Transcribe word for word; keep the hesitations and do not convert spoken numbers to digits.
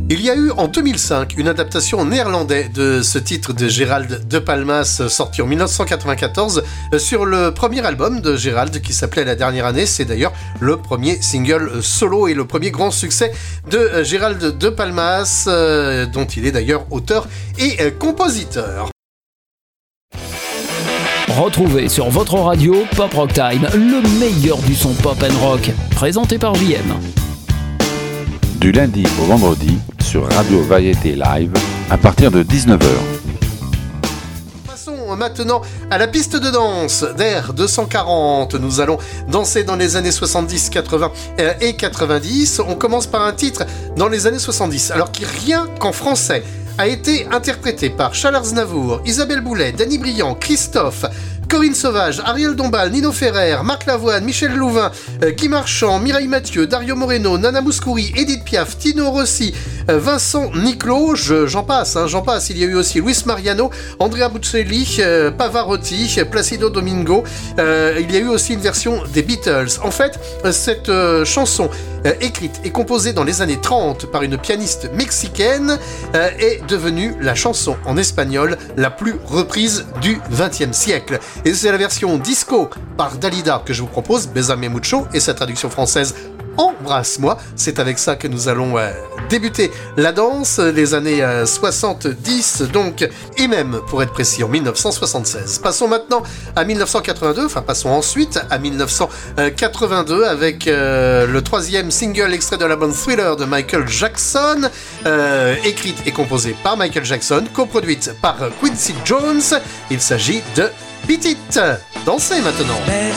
Il y a eu en deux mille cinq une adaptation en néerlandais de ce titre de Gérald de Palmas sorti en dix-neuf cent quatre-vingt-quatorze sur le premier album de Gérald qui s'appelait La Dernière Année. C'est d'ailleurs le premier single solo et le premier grand succès de Gérald de Palmas euh, dont il est d'ailleurs auteur et euh, compositeur. Retrouvez sur votre radio Pop Rock Time, le meilleur du son pop and rock, présenté par J M. Du lundi au vendredi sur Radio Variété Live à partir de dix-neuf heures. Passons maintenant à la piste de danse d'Air deux cent quarante. Nous allons danser dans les années soixante-dix, quatre-vingts et quatre-vingt-dix. On commence par un titre dans les années soixante-dix, alors qui rien qu'en français a été interprété par Charles Aznavour, Isabelle Boulay, Danny Briand, Christophe, Corinne Sauvage, Ariel Dombal, Nino Ferrer, Marc Lavoine, Michel Louvain, euh, Guy Marchand, Mireille Mathieu, Dario Moreno, Nana Mouskouri, Edith Piaf, Tino Rossi, euh, Vincent Niclot, je, j'en passe, hein, j'en passe. Il y a eu aussi Luis Mariano, Andrea Bocelli, euh, Pavarotti, Placido Domingo. Euh, il y a eu aussi une version des Beatles. En fait, euh, cette euh, chanson euh, écrite et composée dans les années trente par une pianiste mexicaine euh, est devenue la chanson en espagnol la plus reprise du vingtième siècle. Et c'est la version disco par Dalida que je vous propose, Besame Mucho, et sa traduction française Embrasse-moi. C'est avec ça que nous allons euh, débuter la danse, les années euh, soixante-dix donc, et même pour être précis en dix-neuf cent soixante-seize. Passons maintenant à dix-neuf cent quatre-vingt-deux, enfin passons ensuite à dix-neuf cent quatre-vingt-deux avec euh, le troisième single extrait de l'album Thriller de Michael Jackson, euh, écrite et composée par Michael Jackson, coproduite par Quincy Jones. Il s'agit de Beat It. Dansez maintenant.